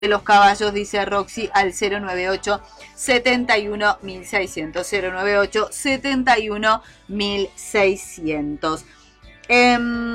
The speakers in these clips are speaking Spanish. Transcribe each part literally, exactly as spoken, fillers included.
de los caballos, dice Roxy, al cero nueve ocho, setenta y uno mil seiscientos. cero nueve ocho, setenta y uno mil seiscientos. Eh,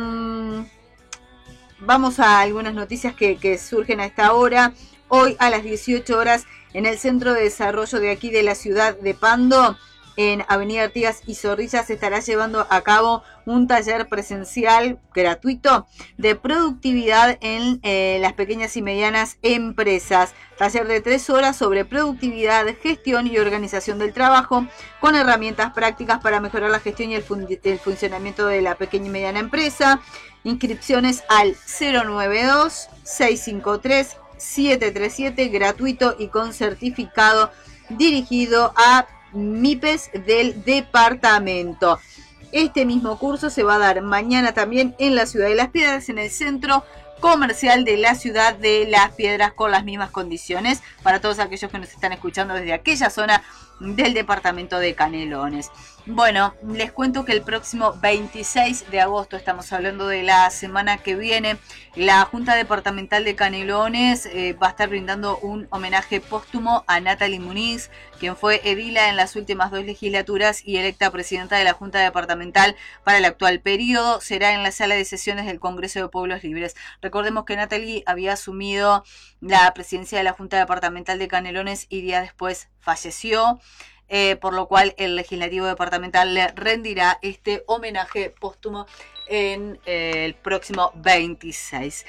vamos a algunas noticias que, que surgen a esta hora. Hoy a las dieciocho horas en el Centro de Desarrollo de aquí de la ciudad de Pando, en Avenida Artigas y Zorrilla, se estará llevando a cabo un taller presencial gratuito de productividad en eh, las pequeñas y medianas empresas. Taller de tres horas sobre productividad, gestión y organización del trabajo, con herramientas prácticas para mejorar la gestión y el, fun- el funcionamiento de la pequeña y mediana empresa. Inscripciones al cero nueve dos, seis cinco tres, siete tres siete, gratuito y con certificado, dirigido a MIPES del departamento. Este mismo curso se va a dar mañana también en la ciudad de Las Piedras, en el centro comercial de la ciudad de Las Piedras, con las mismas condiciones para todos aquellos que nos están escuchando desde aquella zona del departamento de Canelones. Bueno, les cuento que el próximo veintiséis de agosto, estamos hablando de la semana que viene, la Junta Departamental de Canelones eh, va a estar brindando un homenaje póstumo a Natalie Muniz, quien fue edila en las últimas dos legislaturas y electa presidenta de la Junta Departamental para el actual periodo. Será en la sala de sesiones del Congreso de Pueblos Libres. Recordemos que Natalie había asumido la presidencia de la Junta Departamental de Canelones y días después falleció. Eh, por lo cual el legislativo departamental le rendirá este homenaje póstumo en eh, el próximo veintiséis.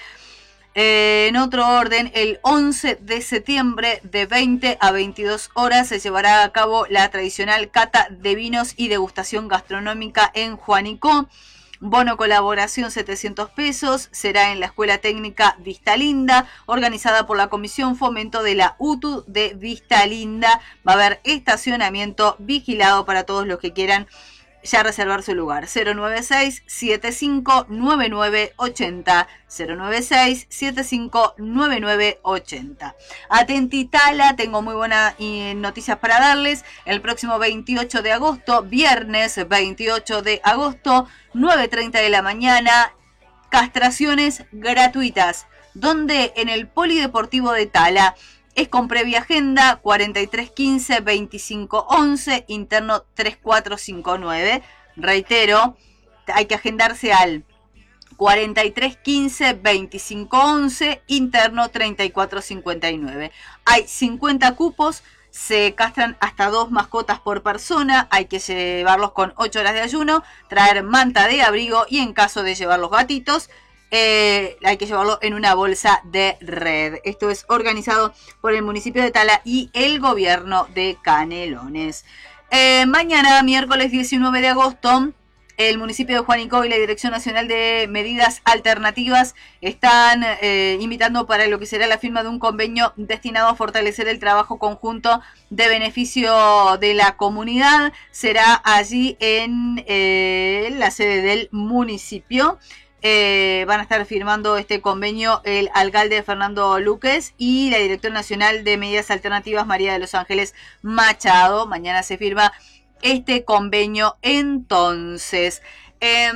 Eh, en otro orden, el once de septiembre de veinte a veintidós horas se llevará a cabo la tradicional cata de vinos y degustación gastronómica en Juanico. Bono colaboración setecientos pesos, será en la Escuela Técnica Vista Linda, organizada por la Comisión Fomento de la U T U de Vista Linda. Va a haber estacionamiento vigilado para todos los que quieran ya reservar su lugar. cero nueve seis, siete cinco nueve nueve ocho cero, cero nueve seis, siete cinco nueve nueve ocho cero. Atentitala, tengo muy buenas noticias para darles. El próximo veintiocho de agosto, viernes veintiocho de agosto, nueve treinta de la mañana, castraciones gratuitas, donde en el Polideportivo de Tala. Es con previa agenda, cuarenta y tres quince, veinticinco once, interno treinta y cuatro cincuenta y nueve. Reitero, hay que agendarse al cuarenta y tres quince, veinticinco once, interno treinta y cuatro cincuenta y nueve. Hay cincuenta cupos, se castran hasta dos mascotas por persona, hay que llevarlos con ocho horas de ayuno, traer manta de abrigo y en caso de llevar los gatitos, Eh, hay que llevarlo en una bolsa de red. Esto es organizado por el municipio de Tala y el gobierno de Canelones. Eh, mañana, miércoles diecinueve de agosto, el municipio de Juanico y la Dirección Nacional de Medidas Alternativas están eh, invitando para lo que será la firma de un convenio destinado a fortalecer el trabajo conjunto de beneficio de la comunidad. Será allí en eh, la sede del municipio. Eh, van a estar firmando este convenio el alcalde Fernando Luques y la directora nacional de medidas alternativas María de los Ángeles Machado. Mañana se firma este convenio. Entonces, eh,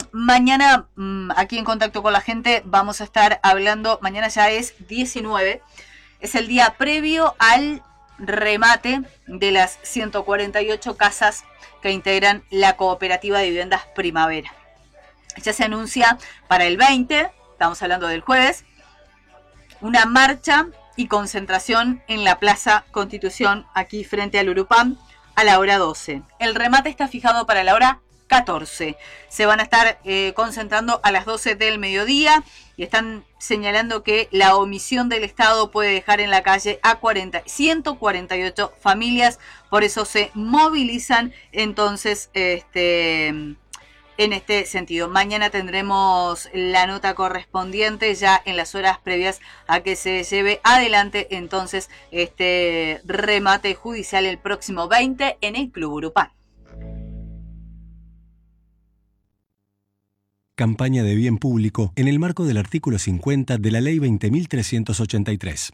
mañana aquí en Contacto con la Gente vamos a estar hablando, mañana ya es diecinueve, es el día previo al remate de las ciento cuarenta y ocho casas que integran la cooperativa de viviendas Primavera. Ya se anuncia para el veinte, estamos hablando del jueves, una marcha y concentración en la Plaza Constitución, aquí frente al Urupam, a la hora doce. El remate está fijado para la hora catorce. Se van a estar eh, concentrando a las doce del mediodía y están señalando que la omisión del Estado puede dejar en la calle a cuarenta, ciento cuarenta y ocho familias, por eso se movilizan entonces este... en este sentido. Mañana tendremos la nota correspondiente ya en las horas previas a que se lleve adelante entonces este remate judicial el próximo veinte en el Club Urupán. Campaña de bien público en el marco del artículo cincuenta de la Ley veinte mil trescientos ochenta y tres.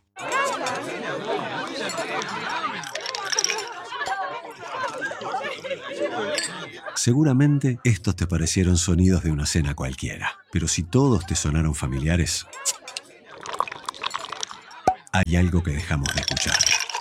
Seguramente estos te parecieron sonidos de una cena cualquiera, pero si todos te sonaron familiares, hay algo que dejamos de escuchar.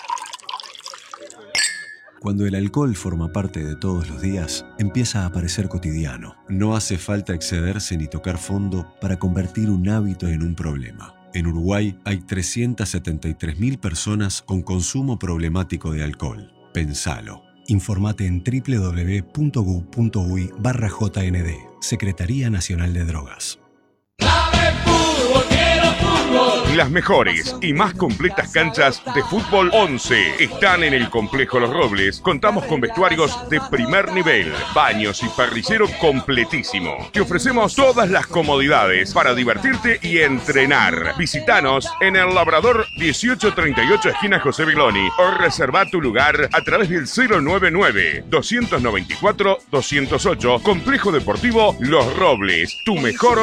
Cuando el alcohol forma parte de todos los días, empieza a parecer cotidiano. No hace falta excederse ni tocar fondo para convertir un hábito en un problema. En Uruguay hay trescientas setenta y tres mil personas con consumo problemático de alcohol. Pensalo. Informate en doble u doble u doble u punto gu punto uy barra J N D, Secretaría Nacional de Drogas. Las mejores y más completas canchas de fútbol once están en el Complejo Los Robles. Contamos con vestuarios de primer nivel, baños y parrillero completísimo. Te ofrecemos todas las comodidades para divertirte y entrenar. Visítanos en el Labrador dieciocho treinta y ocho, esquina José Belloni, o reserva tu lugar a través del cero nueve nueve, dos nueve cuatro, dos cero ocho. Complejo Deportivo Los Robles, tu mejor